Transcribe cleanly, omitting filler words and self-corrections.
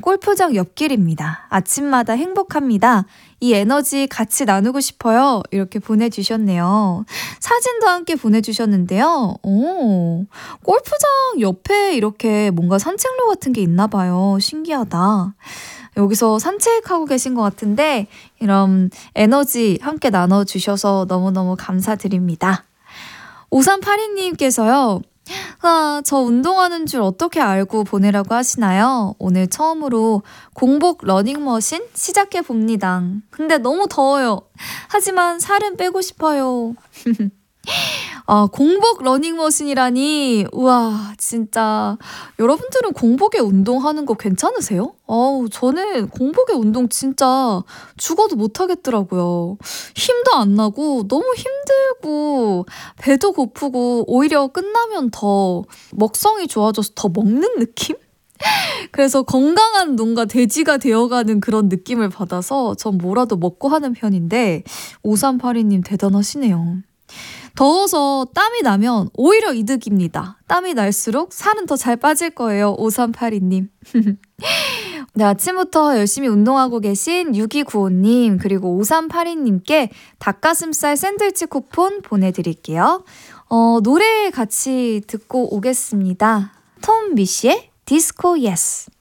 골프장 옆길입니다. 아침마다 행복합니다. 이 에너지 같이 나누고 싶어요. 이렇게 보내주셨네요. 사진도 함께 보내주셨는데요. 오, 골프장 옆에 이렇게 뭔가 산책로 같은 게 있나 봐요. 신기하다. 여기서 산책하고 계신 것 같은데 이런 에너지 함께 나눠주셔서 너무너무 감사드립니다. 5382님께서요. 저 운동하는 줄 어떻게 알고 보내라고 하시나요? 오늘 처음으로 공복 러닝머신 시작해봅니다. 근데 너무 더워요. 하지만 살은 빼고 싶어요. 공복 러닝머신이라니. 우와, 진짜. 여러분들은 공복에 운동하는 거 괜찮으세요? 저는 공복에 운동 진짜 죽어도 못하겠더라고요. 힘도 안 나고 너무 힘들고 배도 고프고 오히려 끝나면 더 먹성이 좋아져서 더 먹는 느낌? 그래서 건강한 뭔가 돼지가 되어가는 그런 느낌을 받아서 전 뭐라도 먹고 하는 편인데 5382님 대단하시네요. 더워서 땀이 나면 오히려 이득입니다. 땀이 날수록 살은 더 잘 빠질 거예요. 5382님. 네, 아침부터 열심히 운동하고 계신 6295님 그리고 5382님께 닭가슴살 샌드위치 쿠폰 보내드릴게요. 노래 같이 듣고 오겠습니다. 톰 미시의 디스코 예스.